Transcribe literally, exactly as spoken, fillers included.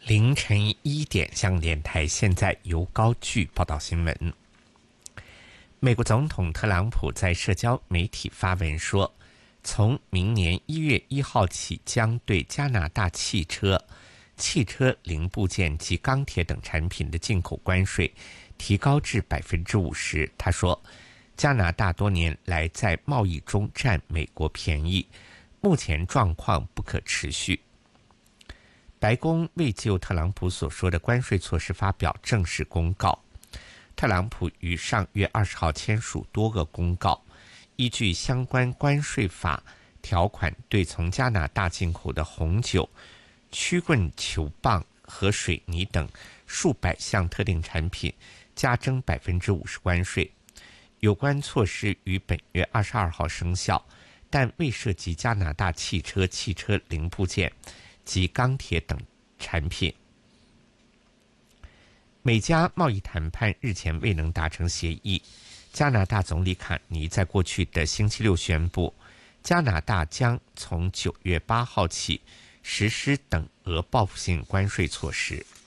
凌晨一点，香港电台现在由高炬报道新闻。美国总统特朗普在社交媒体发文说，从明年一月一号起，将对加拿大汽车、汽车零部件及钢铁等产品的进口关税提高至百分之五十。他说，加拿大多年来在贸易中占美国便宜，目前状况不可持续。白宫未就特朗普所说的关税措施发表正式公告。特朗普于上月二十号签署多个公告，依据相关关税法条款，对从加拿大进口的红酒、曲棍球棒和水泥等数百项特定产品加征百分之五十关税。有关措施于本月二十二号生效，但未涉及加拿大汽车、汽车零部件及钢铁等产品。美加贸易谈判日前未能达成协议。加拿大总理卡尼在过去的星期六宣布，加拿大将从九月八号起实施等额报复性关税措施。